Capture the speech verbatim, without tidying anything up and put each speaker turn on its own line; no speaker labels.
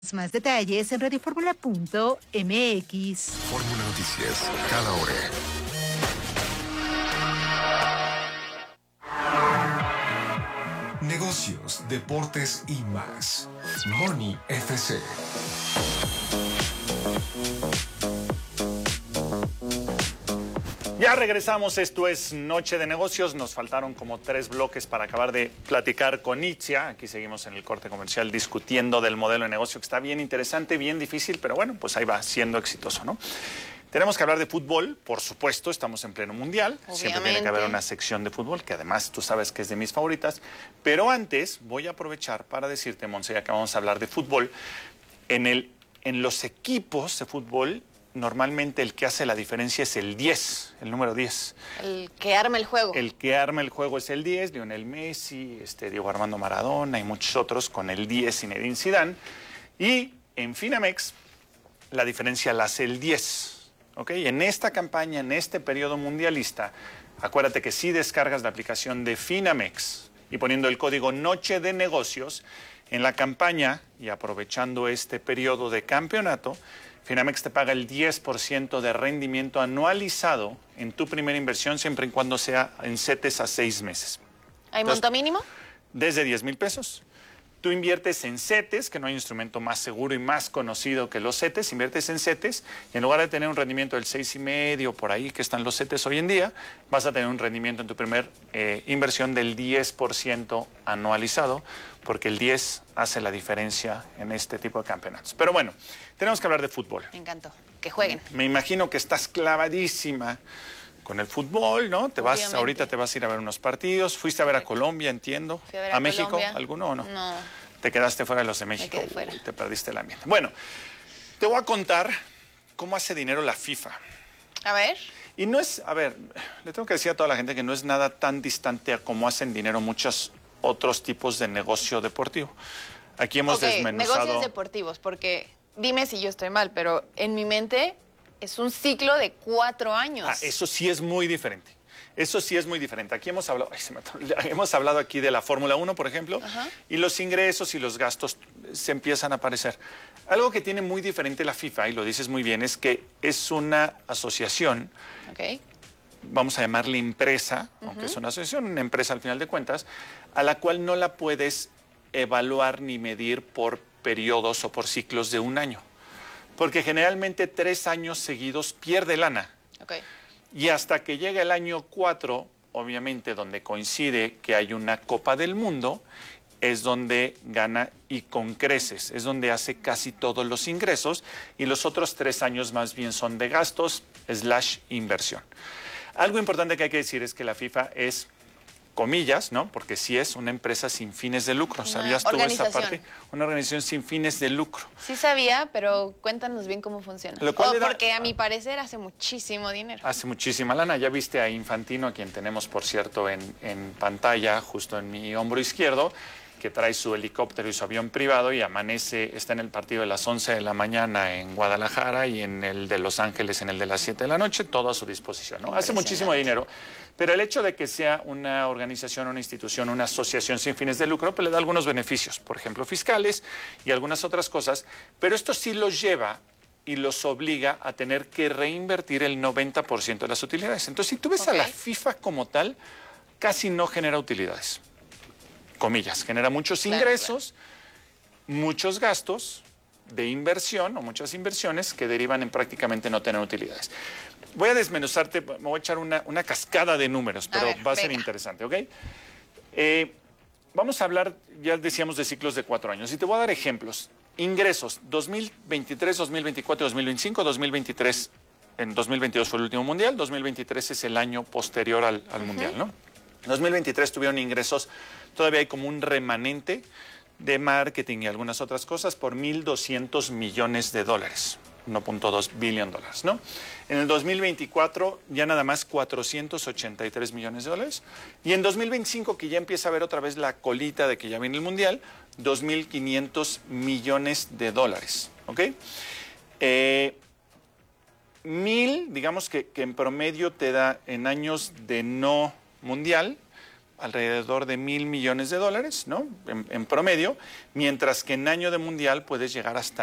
Más detalles en radioformula punto m x.
Fórmula Noticias, cada hora. Negocios, deportes y más. Money F C.
Ya regresamos, esto es Noche de Negocios, nos faltaron como tres bloques para acabar de platicar con Itzia. Aquí seguimos en el corte comercial discutiendo del modelo de negocio que está bien interesante, bien difícil, pero bueno, pues ahí va siendo exitoso, ¿no? Tenemos que hablar de fútbol, por supuesto, estamos en pleno mundial,
Obviamente.
Siempre tiene que haber una sección de fútbol, que además tú sabes que es de mis favoritas, pero antes voy a aprovechar para decirte, Monse, ya que vamos a hablar de fútbol, en, el, en los equipos de fútbol, normalmente el que hace la diferencia es el diez, el número diez.
El que arma el juego.
El que arma el juego es el diez, Lionel Messi, este, Diego Armando Maradona y muchos otros con el diez, Zinedine Zidane. Y en Finamex la diferencia la hace el diez. ¿Okay? En esta campaña, en este periodo mundialista, acuérdate que si descargas la aplicación de Finamex y poniendo el código Noche de Negocios, en la campaña y aprovechando este periodo de campeonato, Finamex te paga el diez por ciento de rendimiento anualizado en tu primera inversión, siempre y cuando sea en CETES a seis meses.
¿Hay
Entonces,
monto mínimo?
Desde diez mil pesos. Tú inviertes en CETES, que no hay instrumento más seguro y más conocido que los CETES, inviertes en CETES y en lugar de tener un rendimiento del seis y medio por ahí que están los CETES hoy en día, vas a tener un rendimiento en tu primer eh, inversión del diez por ciento anualizado, porque el diez hace la diferencia en este tipo de campeonatos. Pero bueno, tenemos que hablar de fútbol.
Me encantó. Que jueguen.
Me imagino que estás clavadísima con el fútbol, ¿no? Te vas,
Obviamente.
ahorita te vas a ir a ver unos partidos. Fuiste a ver a Colombia, entiendo.
Fui a ver a
México?
Colombia.
¿Alguno o no?
No.
Te quedaste fuera de los de México.
quedé fuera.
Uy, te perdiste el ambiente. Bueno, te voy a contar cómo hace dinero la FIFA.
A ver.
Y no es, a ver, le tengo que decir a toda la gente que no es nada tan distante a cómo hacen dinero muchos otros tipos de negocio deportivo. Aquí hemos
Ok,
desmenuzado...
negocios deportivos, porque dime si yo estoy mal, pero en mi mente es un ciclo de cuatro años.
Ah, eso sí es muy diferente. Eso sí es muy diferente. Aquí hemos hablado, ay, se me atoró. hemos hablado aquí de la Fórmula uno, por ejemplo,
Ajá.
y los ingresos y los gastos se empiezan a aparecer. Algo que tiene muy diferente la FIFA, y lo dices muy bien, es que es una asociación,
Ok.
vamos a llamarle empresa,
Uh-huh.
aunque es una asociación, una empresa al final de cuentas, a la cual no la puedes evaluar ni medir por periodos o por ciclos de un año. Porque generalmente tres años seguidos pierde lana.
Ok.
Y hasta que llega el año cuatro, obviamente donde coincide que hay una Copa del Mundo, es donde gana y con creces, es donde hace casi todos los ingresos y los otros tres años más bien son de gastos slash inversión. Algo importante que hay que decir es que la FIFA es, comillas, ¿no? Porque sí es una empresa sin fines de lucro.
Una
¿Sabías tú esa
organización.
parte? Una organización sin fines de lucro.
Sí sabía, pero cuéntanos bien cómo funciona.
Lo cual
Oh,
le da-
porque a mi parecer hace muchísimo dinero.
Hace muchísima lana. Ya viste a Infantino, a quien tenemos, por cierto, en, en pantalla, justo en mi hombro izquierdo, que trae su helicóptero y su avión privado y amanece, está en el partido de las once de la mañana en Guadalajara y en el de Los Ángeles en el de las siete de la noche, todo a su disposición, ¿no? Hace muchísimo dinero. Pero el hecho de que sea una organización, una institución, una asociación sin fines de lucro, pues le da algunos beneficios, por ejemplo, fiscales y algunas otras cosas, pero esto sí los lleva y los obliga a tener que reinvertir el noventa por ciento de las utilidades. Entonces, si tú ves a la
Ok.
FIFA como tal, casi no genera utilidades. Comillas, genera muchos
Claro,
ingresos, muchos gastos de inversión o muchas inversiones que derivan en prácticamente no tener utilidades. Voy a desmenuzarte, me voy a echar una, una cascada de números, pero
ver,
va a ser
venga.
interesante, ¿ok? Eh, vamos a hablar, ya decíamos, de ciclos de cuatro años y te voy a dar ejemplos. Ingresos, dos mil veintitrés, dos mil veinticuatro, dos mil veinticinco, dos mil veintitrés, en dos mil veintidós fue el último mundial, dos mil veintitrés es el año posterior al, al mundial, ¿no? dos mil veintitrés tuvieron ingresos, todavía hay como un remanente de marketing y algunas otras cosas por mil doscientos millones de dólares, uno punto dos billón dólares, ¿no? En el dos mil veinticuatro ya nada más cuatrocientos ochenta y tres millones de dólares y en dos mil veinticinco, que ya empieza a ver otra vez la colita de que ya viene el mundial, dos mil quinientos millones de dólares, ¿ok? Eh, mil, digamos que, que en promedio te da en años de no mundial alrededor de mil millones de dólares, ¿no? En, en promedio, mientras que en año de mundial puedes llegar hasta